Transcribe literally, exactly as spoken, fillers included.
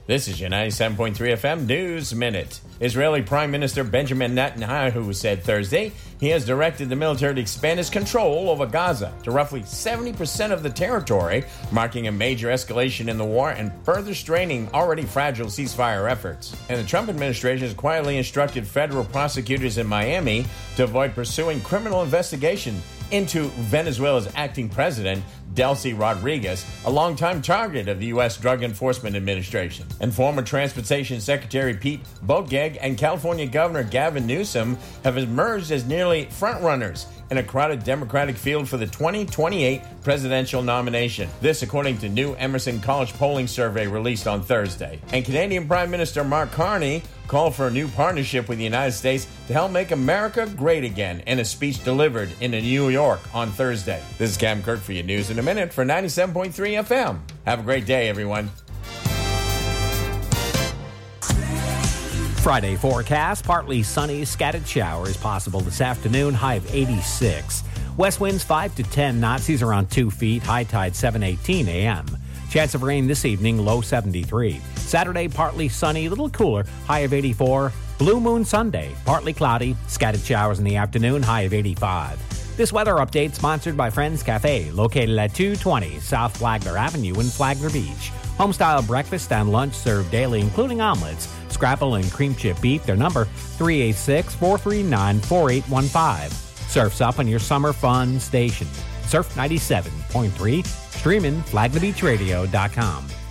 This is your ninety-seven point three F M News Minute. Israeli Prime Minister Benjamin Netanyahu said Thursday he has directed the military to expand its control over Gaza to roughly seventy percent of the territory, marking a major escalation in the war and further straining already fragile ceasefire efforts. And the Trump administration has quietly instructed federal prosecutors in Miami to avoid pursuing criminal investigation into Venezuela's acting president, Delcy Rodriguez, a longtime target of the U S Drug Enforcement Administration. And former Transportation Secretary Pete Buttigieg and California Governor Gavin Newsom have emerged as nearly frontrunners in a crowded Democratic field for the twenty twenty-eight presidential nomination. This according to new Emerson College polling survey released on Thursday. And Canadian Prime Minister Mark Carney called for a new partnership with the United States to help make America great again in a speech delivered in New York on Thursday. This is Cam Kirk for your News in a Minute for ninety-seven point three F M. Have a great day, everyone. Friday forecast, partly sunny, scattered showers possible this afternoon, high of eighty-six. West winds five to ten knots, these around two feet, high tide seven eighteen a.m. Chance of rain this evening, low seventy-three. Saturday, partly sunny, a little cooler, high of eighty-four. Blue Moon Sunday, partly cloudy, scattered showers in the afternoon, high of eighty-five. This weather update sponsored by Friends Cafe, located at two twenty South Flagler Avenue in Flagler Beach. Homestyle breakfast and lunch served daily, including omelets, scrapple, and cream chip beef. Their number, three eight six, four three nine, four eight one five. Surf's up on your summer fun station. Surf ninety-seven point three, streaming flagler beach radio dot com.